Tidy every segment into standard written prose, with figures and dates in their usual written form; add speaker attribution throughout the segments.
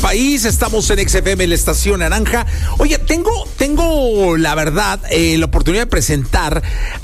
Speaker 1: país. Estamos en XFM, la estación naranja. Oye, tengo la verdad, la oportunidad de presentar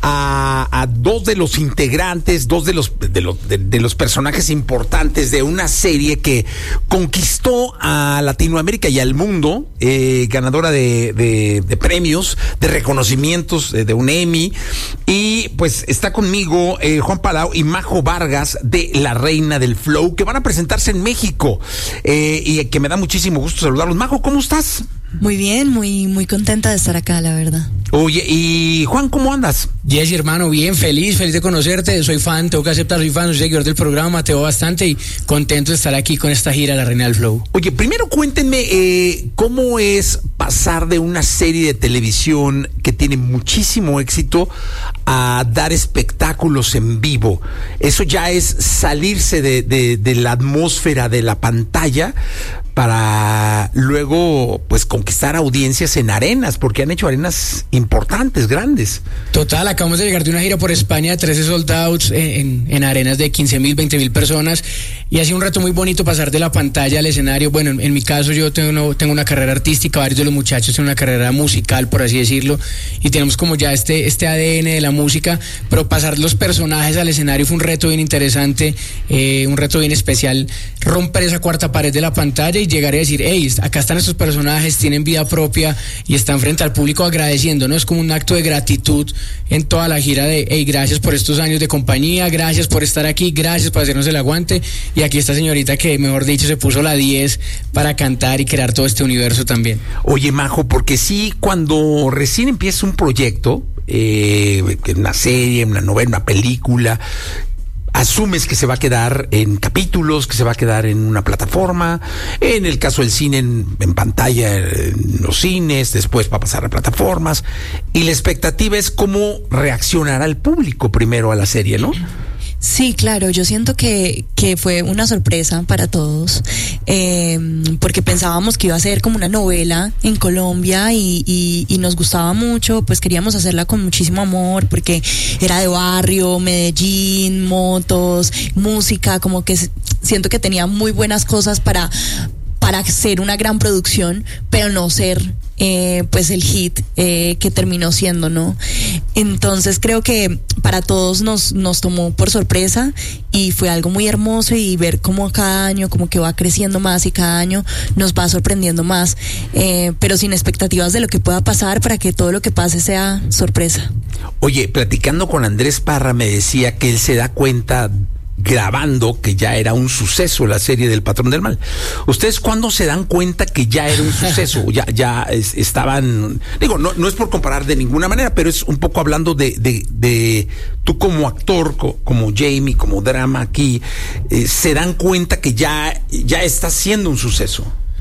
Speaker 1: a dos de los integrantes, dos de los personajes importantes de una serie que conquistó a Latinoamérica y al mundo, ganadora de premios, de reconocimientos, de un Emmy. Y pues está conmigo Juan Palau y Majo Vargas de La Reina del Flow, que van a presentarse en México, y que me da muchísimo gusto saludarlos. Majo, ¿cómo estás?
Speaker 2: Muy bien, muy contenta de estar acá, la verdad.
Speaker 1: Oye, y Juan, ¿cómo andas?
Speaker 3: Jesse, hermano, bien, feliz de conocerte. Soy fan, tengo que aceptar, soy fan, soy seguidor del programa, te veo bastante y contento de estar aquí con esta gira La Reina del Flow.
Speaker 1: Oye, primero cuéntenme cómo es pasar de una serie de televisión que tiene muchísimo éxito a dar espectáculos en vivo. Eso ya es salirse de la atmósfera de la pantalla para luego pues conquistar audiencias en arenas, porque han hecho arenas importantes, grandes.
Speaker 3: Total, acabamos de llegar de una gira por España, 13 sold outs en arenas de 15,000, 20,000 personas, y ha sido un reto muy bonito pasar de la pantalla al escenario. Bueno, en mi caso yo tengo una carrera artística, varios de los muchachos tienen una carrera musical, por así decirlo, y tenemos como ya este ADN de la música, pero pasar los personajes al escenario fue un reto bien interesante, un reto bien especial, romper esa cuarta pared de la pantalla y llegar a decir, hey, acá están estos personajes, tienen vida propia y están frente al público agradeciendo, ¿no? Es como un acto de gratitud en toda la gira de, hey, gracias por estos años de compañía, gracias por estar aquí, gracias por hacernos el aguante, y aquí esta señorita que, mejor dicho, se puso la 10 para cantar y crear todo este universo también.
Speaker 1: Oye, Majo, porque sí, cuando recién empieza un proyecto, una serie, una novela, una película, asumes que se va a quedar en capítulos, que se va a quedar en una plataforma, en el caso del cine en pantalla, en los cines, después va a pasar a plataformas, y la expectativa es cómo reaccionará el público primero a la serie, ¿no?
Speaker 2: Sí, claro, yo siento que fue una sorpresa para todos, porque pensábamos que iba a ser como una novela en Colombia y nos gustaba mucho, pues queríamos hacerla con muchísimo amor, porque era de barrio, Medellín, motos, música, como que siento que tenía muy buenas cosas para ser una gran producción, pero no ser pues el hit que terminó siendo, ¿no? Entonces creo que para todos nos tomó por sorpresa y fue algo muy hermoso, y ver cómo cada año como que va creciendo más y cada año nos va sorprendiendo más, pero sin expectativas de lo que pueda pasar, para que todo lo que pase sea sorpresa.
Speaker 1: Oye, platicando con Andrés Parra me decía que él se da cuenta grabando que ya era un suceso la serie del Patrón del Mal. ¿Ustedes cuándo se dan cuenta que ya era un suceso? Estaban, digo, no es por comparar de ninguna manera, pero es un poco hablando de tú como actor, como Jamie, como drama aquí, se dan cuenta que ya está siendo un suceso.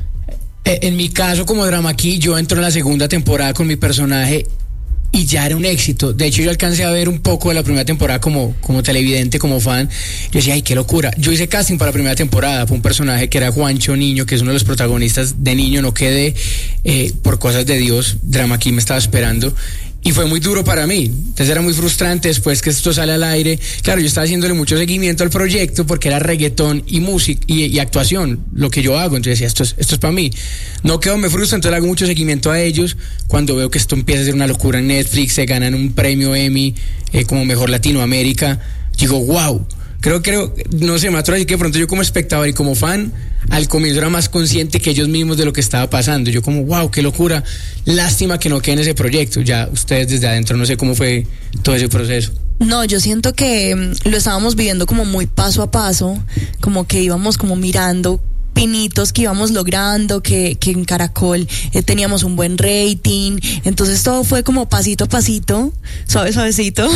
Speaker 3: En mi caso, como drama aquí, yo entro en la segunda temporada con mi personaje y ya era un éxito. De hecho, yo alcancé a ver un poco de la primera temporada como televidente, como fan. Yo decía, ay, qué locura. Yo hice casting para la primera temporada. Fue un personaje que era Juancho Niño, que es uno de los protagonistas de Niño. No quedé, por cosas de Dios. Drama aquí me estaba esperando. Y fue muy duro para mí. Entonces era muy frustrante después que esto sale al aire. Claro, yo estaba haciéndole mucho seguimiento al proyecto porque era reggaetón y música y actuación, lo que yo hago. Entonces decía, esto es para mí. No quedo, me frustra, entonces le hago mucho seguimiento a ellos. Cuando veo que esto empieza a ser una locura en Netflix, se ganan un premio Emmy como Mejor Latinoamérica, digo, wow. Creo, no sé, me atrevo a decir que de pronto yo como espectador y como fan, al comienzo era más consciente que ellos mismos de lo que estaba pasando. Yo como, wow, qué locura, lástima que no quede en ese proyecto. Ya ustedes desde adentro, no sé cómo fue todo ese proceso.
Speaker 2: No, yo siento que lo estábamos viviendo como muy paso a paso, como que íbamos como mirando pinitos que íbamos logrando, que en Caracol teníamos un buen rating, entonces todo fue como pasito a pasito, suavecito,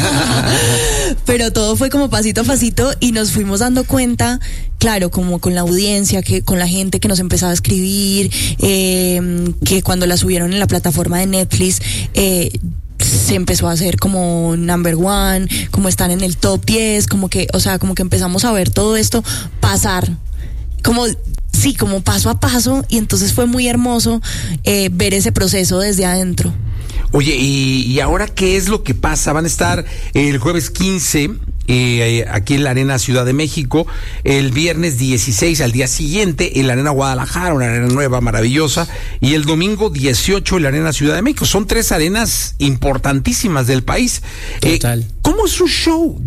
Speaker 2: pero todo fue como pasito a pasito, y nos fuimos dando cuenta, claro, como con la audiencia, que con la gente que nos empezaba a escribir, que cuando la subieron en la plataforma de Netflix, se empezó a hacer como number one, como están en el top 10, como que empezamos a ver todo esto pasar, como paso a paso, y entonces fue muy hermoso ver ese proceso desde adentro.
Speaker 1: Oye, ¿y ahora qué es lo que pasa? Van a estar el jueves 15 aquí en la Arena Ciudad de México, el viernes 16 al día siguiente en la Arena Guadalajara, una arena nueva, maravillosa, y el domingo 18 en la Arena Ciudad de México. Son 3 arenas importantísimas del país.
Speaker 3: Total.
Speaker 1: ¿Cómo es su show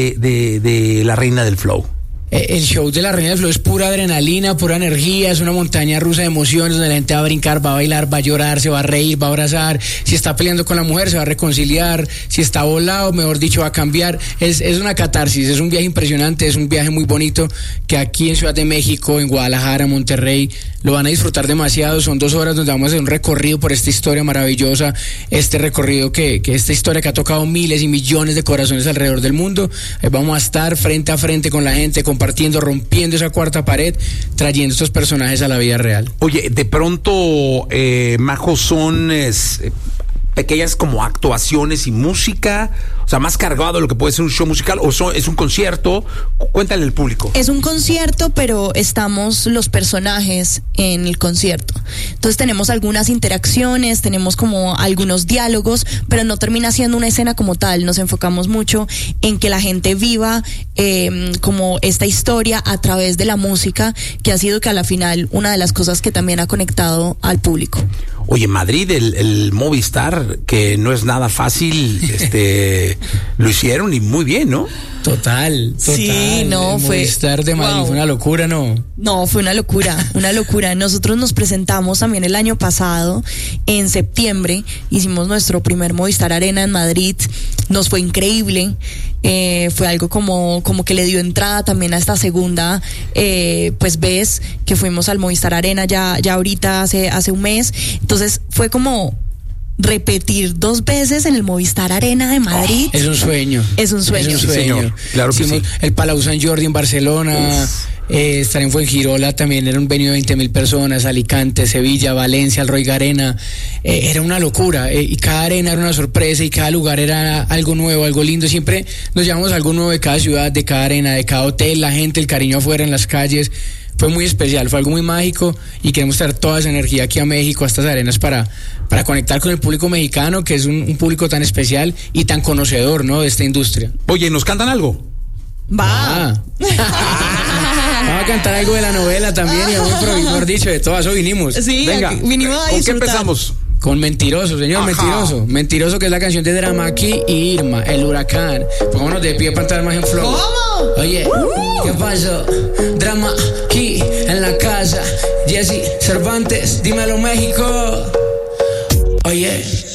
Speaker 1: de la Reina del Flow?
Speaker 3: El show de la Reina del Flow es pura adrenalina, pura energía, es una montaña rusa de emociones donde la gente va a brincar, va a bailar, va a llorar, se va a reír, va a abrazar. Si está peleando con la mujer, se va a reconciliar. Si está volado, mejor dicho, va a cambiar. Es una catarsis, es un viaje impresionante, es un viaje muy bonito que aquí en Ciudad de México, en Guadalajara, Monterrey, lo van a disfrutar demasiado. Son 2 horas donde vamos a hacer un recorrido por esta historia maravillosa, este recorrido que esta historia que ha tocado miles y millones de corazones alrededor del mundo. Vamos a estar frente a frente con la gente, compartiendo, rompiendo esa cuarta pared, trayendo estos personajes a la vida real.
Speaker 1: Oye, de pronto, Majo, son pequeñas como actuaciones y música, o sea, más cargado de lo que puede ser un show musical, o es un concierto. Cuéntale al público.
Speaker 2: Es un concierto, pero estamos los personajes en el concierto. Entonces tenemos algunas interacciones, tenemos como algunos diálogos, pero no termina siendo una escena como tal. Nos enfocamos mucho en que la gente viva como esta historia a través de la música, que ha sido que a la final una de las cosas que también ha conectado al público.
Speaker 1: Oye, Madrid, el Movistar, que no es nada fácil, lo hicieron y muy bien, ¿no?
Speaker 3: Total.
Speaker 2: Sí, no,
Speaker 3: el
Speaker 2: fue...
Speaker 3: Movistar de Madrid, wow. Fue una locura, ¿no?
Speaker 2: No, fue una locura. Nosotros nos presentamos también el año pasado, en septiembre, hicimos nuestro primer Movistar Arena en Madrid, nos fue increíble, fue algo como que le dio entrada también a esta segunda, pues vez que fuimos al Movistar Arena ya ahorita hace un mes, entonces fue como repetir 2 veces en el Movistar Arena de Madrid.
Speaker 3: Es un sueño.
Speaker 2: Es un sueño.
Speaker 1: Sí, señor. Claro que sí.
Speaker 3: El Palau Sant Jordi en Barcelona, estar en Fuengirola también era un venue de 20.000 personas, Alicante, Sevilla, Valencia, el Roig Arena, era una locura, y cada arena era una sorpresa y cada lugar era algo nuevo, algo lindo. Siempre nos llevamos algo nuevo de cada ciudad, de cada arena, de cada hotel, la gente, el cariño afuera en las calles. Fue muy especial, fue algo muy mágico, y queremos traer toda esa energía aquí a México, a estas arenas, para conectar con el público mexicano, que es un público tan especial y tan conocedor, ¿no?, de esta industria.
Speaker 1: Oye, ¿nos cantan algo?
Speaker 2: Va.
Speaker 3: Vamos a cantar algo de la novela también, y mejor dicho, de todo eso vinimos.
Speaker 2: Sí,
Speaker 1: venga,
Speaker 2: vinimos a disfrutar.
Speaker 1: ¿Con qué empezamos?
Speaker 3: Con Mentiroso, señor. Ajá. Mentiroso, que es la canción de Dramaki y Irma, El Huracán. Pongámonos de pie para entrar más en flow.
Speaker 2: ¿Cómo?
Speaker 3: Oye, ¿qué pasó? Dramaki en la casa. Jesse Cervantes, dímelo México. Oye.